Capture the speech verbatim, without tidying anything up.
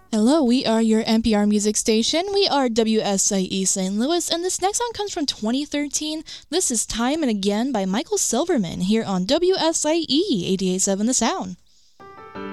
Hello, we are your N P R music station. We are W S I E Saint Louis, and this next song comes from twenty thirteen. This is Time and Again by Michael Silverman here on W S I E eighty-eight point seven The Sound.